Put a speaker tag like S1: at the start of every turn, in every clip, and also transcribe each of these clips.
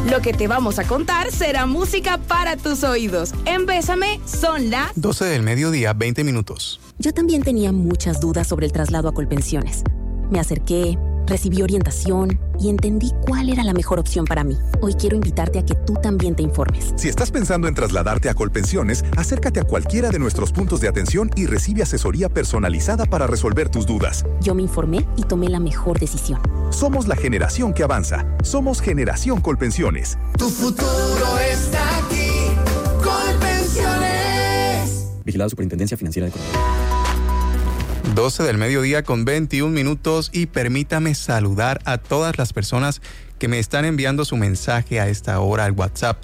S1: Lo que te vamos a contar será música para tus oídos. En Bésame son las
S2: 12 del mediodía, 20 minutos.
S3: Yo también tenía muchas dudas sobre el traslado a Colpensiones. Me acerqué, recibí orientación y entendí cuál era la mejor opción para mí. Hoy quiero invitarte a que tú también te informes.
S4: Si estás pensando en trasladarte a Colpensiones, acércate a cualquiera de nuestros puntos de atención y recibe asesoría personalizada para resolver tus dudas.
S3: Yo me informé y tomé la mejor decisión.
S4: Somos la generación que avanza. Somos Generación Colpensiones.
S5: Tu futuro está aquí. Colpensiones.
S6: Vigilado Superintendencia Financiera de Colombia.
S2: 12 del mediodía con 21 minutos y permítame saludar a todas las personas que me están enviando su mensaje a esta hora al WhatsApp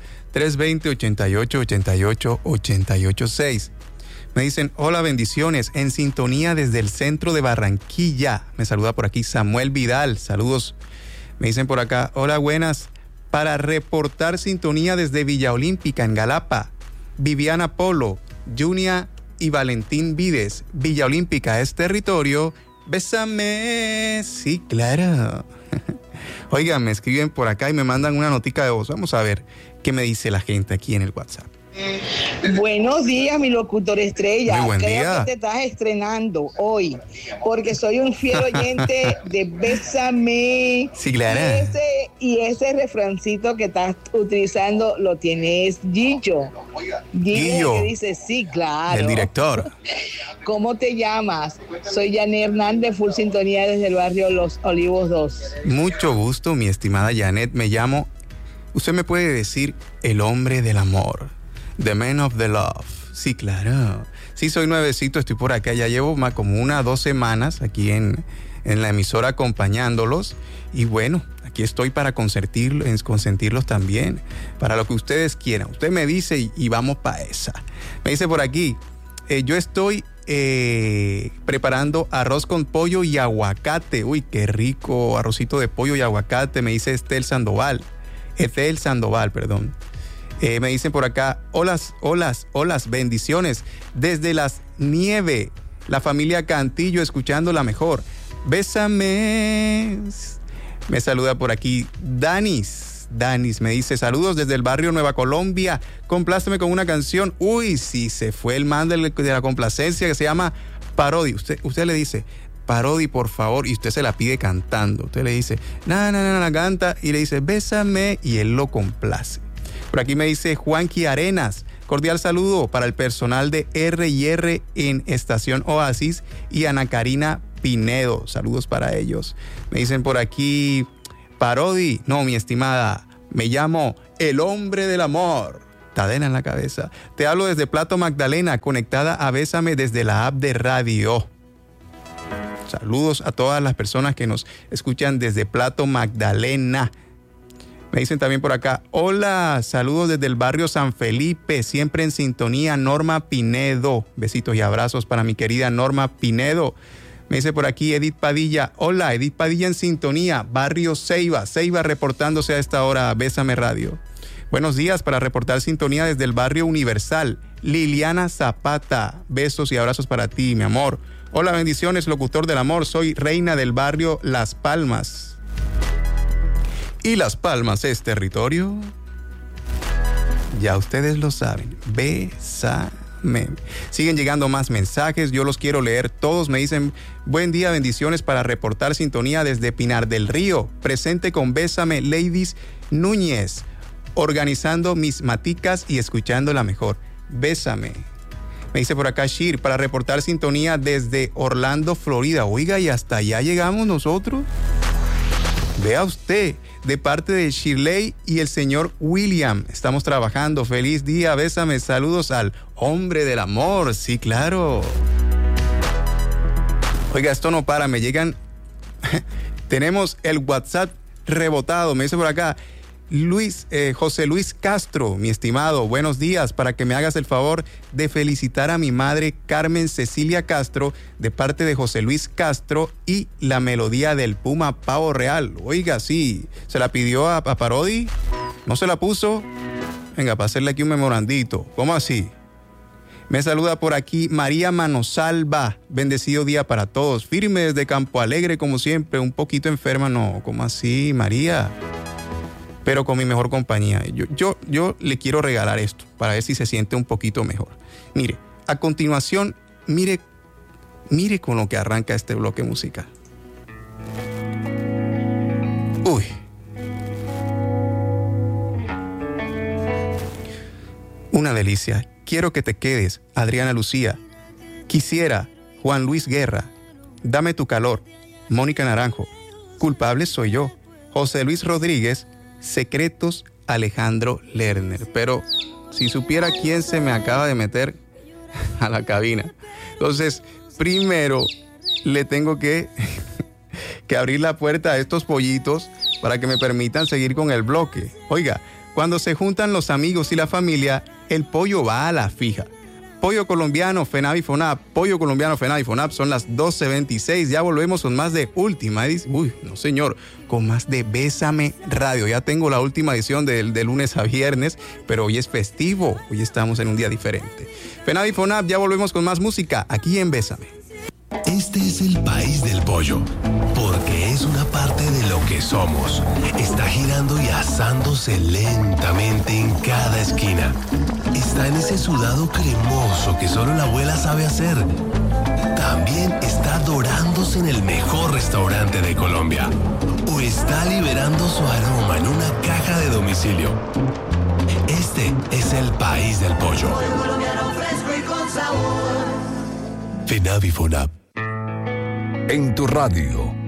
S2: 320-88-88-886. Me dicen, hola, bendiciones, en sintonía desde el centro de Barranquilla. Me saluda por aquí Samuel Vidal, saludos. Me dicen por acá, hola, buenas, para reportar sintonía desde Villa Olímpica en Galapa. Viviana Polo, Junia y Valentín Vides. Villa Olímpica es territorio. Bésame. Sí, claro. Oigan, me escriben por acá y me mandan una notica de voz. Vamos a ver qué me dice la gente aquí en el WhatsApp.
S7: Buenos días, mi locutor estrella.
S2: Muy buen
S7: Creo
S2: día.
S7: que te estás estrenando hoy, porque soy un fiel oyente de Bésame.
S2: Sí, claro.
S7: Y ese refrancito que estás utilizando lo tienes Gillo.
S2: Gillo.
S7: Que dice, sí, claro.
S2: El director.
S7: ¿Cómo te llamas? Soy Janet Hernández, full sintonía desde el barrio Los Olivos 2.
S2: Mucho gusto, mi estimada Janet. Me llamo, usted me puede decir, el hombre del amor. The Man of the Love. Sí, claro. Sí, soy nuevecito, estoy por acá. Ya llevo más como 1 o 2 semanas aquí en la emisora acompañándolos. Y bueno, aquí estoy para consentirlos también. Para lo que ustedes quieran. Usted me dice y vamos para esa. Me dice por aquí, yo estoy preparando arroz con pollo y aguacate. Uy, qué rico, arrocito de pollo y aguacate. Me dice Ethel Sandoval, perdón. Me dicen por acá, holas, bendiciones. Desde Las Nieves, la familia Cantillo, escuchando la mejor. Bésame. Me saluda por aquí Danis me dice, saludos desde el barrio Nueva Colombia. Compláceme con una canción. Uy, sí, se fue el man de la complacencia que se llama Parodi. Usted le dice, Parodi, por favor, y usted se la pide cantando. Usted le dice, la canta, y le dice, bésame, y él lo complace. Por aquí me dice Juanqui Arenas, cordial saludo para el personal de R&R en Estación Oasis y Ana Karina Pinedo. Saludos para ellos. Me dicen por aquí, Parodi, no, mi estimada, me llamo el hombre del amor. Cadena en la cabeza. Te hablo desde Plato Magdalena, conectada a Bésame desde la app de radio. Saludos a todas las personas que nos escuchan desde Plato Magdalena. Me dicen también por acá, hola, saludos desde el barrio San Felipe, siempre en sintonía, Norma Pinedo. Besitos y abrazos para mi querida Norma Pinedo. Me dice por aquí Edith Padilla, hola, Edith Padilla en sintonía, barrio Ceiba reportándose a esta hora, Bésame Radio. Buenos días para reportar sintonía desde el barrio Universal, Liliana Zapata, besos y abrazos para ti, mi amor. Hola, bendiciones, locutor del amor, soy Reina del barrio Las Palmas. ¿Y Las Palmas es territorio? Ya ustedes lo saben. Bésame. Siguen llegando más mensajes. Yo los quiero leer todos. Me dicen, buen día, bendiciones para reportar sintonía desde Pinar del Río. Presente con Bésame, Ladies Núñez. Organizando mis maticas y escuchando la mejor. Bésame. Me dice por acá Shir, para reportar sintonía desde Orlando, Florida. Oiga, y hasta allá llegamos nosotros. Vea usted, de parte de Shirley y el señor William. Estamos trabajando. Feliz día, bésame. Saludos al hombre del amor. Sí, claro. Oiga, esto no para. Me llegan... Tenemos el WhatsApp rebotado. Me dice por acá, José Luis Castro, mi estimado, buenos días, para que me hagas el favor de felicitar a mi madre Carmen Cecilia Castro de parte de José Luis Castro y la melodía del Puma Pavo Real. Oiga, sí, ¿se la pidió a Parodi? ¿No se la puso? Venga, para hacerle aquí un memorandito. ¿Cómo así? Me saluda por aquí María Manosalva. Bendecido día para todos. Firme desde Campo Alegre, como siempre, un poquito enferma. No, ¿cómo así, María? pero con mi mejor compañía. Yo le quiero regalar esto para ver si se siente un poquito mejor. Mire, a continuación, mire con lo que arranca este bloque musical. Uy. Una delicia. Quiero que te quedes, Adriana Lucía. Quisiera, Juan Luis Guerra. Dame tu calor, Mónica Naranjo. Culpable soy yo, José Luis Rodríguez. Secretos, Alejandro Lerner. Pero si supiera quién se me acaba de meter a la cabina. Entonces, primero le tengo que abrir la puerta a estos pollitos para que me permitan seguir con el bloque. Oiga, cuando se juntan los amigos y la familia, el pollo va a la fija. Pollo colombiano, FENAVI FONAP. Pollo colombiano, FENAVI FONAP. Son las 12:26. Ya volvemos con más de Última edición. Uy, no señor. Con más de Bésame Radio. Ya tengo la última edición de lunes a viernes, pero hoy es festivo. Hoy estamos en un día diferente. FENAVI FONAP. Ya volvemos con más música aquí en Bésame.
S8: Este es el país del pollo, porque es una parte de lo que somos. Está girando y asándose lentamente en cada esquina. Está en ese sudado cremoso que solo la abuela sabe hacer. También está dorándose en el mejor restaurante de Colombia. O está liberando su aroma en una caja de domicilio. Este es el país del pollo.
S5: Pollo colombiano fresco y con sabor.
S8: FENAVI FONAP.
S9: En tu radio,